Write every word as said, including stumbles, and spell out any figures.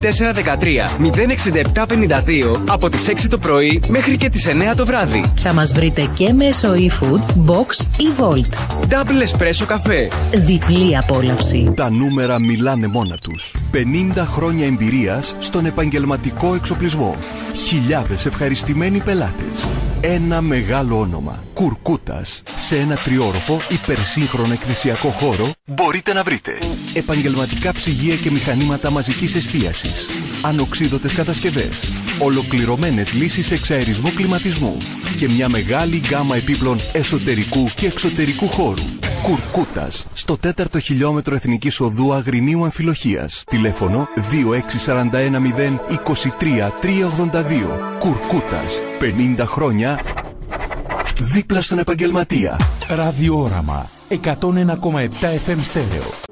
τέσσερα ένα τρία μηδέν έξι επτά πέντε δύο από τις έξι το πρωί μέχρι και τις εννέα το βράδυ. Θα μας βρείτε και μέσω eFood, Box ή Volt. Double espresso καφέ. Διπλή απόλαυση. Τα νούμερα μιλάνε μόνα τους. πενήντα χρόνια εμπειρίας στον επαγγελματικό εξοπλισμό. Χιλιάδες ευχαριστημένοι πελάτες. Ένα μεγάλο όνομα. Κουρκούτας. Σε ένα τριόροφο υπερσύγχρονο εκθεσιακό χώρο μπορείτε να βρείτε επαγγελματικά ψυγεία και μηχανήματα μαζικής εστίασης, ανοξίδωτες κατασκευές, ολοκληρωμένες λύσεις εξαερισμού κλιματισμού και μια μεγάλη γκάμα επίπλων εσωτερικού και εξωτερικού χώρου. Κουρκούτας, στο τέταρτο χιλιόμετρο Εθνικής Οδού Αγρινίου Αμφιλοχίας. Τηλέφωνο δύο έξι τέσσερα ένα μηδέν είκοσι τρία τριακόσια ογδόντα δύο. Κουρκούτας, πενήντα χρόνια δίπλα στον επαγγελματία. Ραδιόραμα εκατόν ένα κόμμα επτά εφ εμ στέρεο.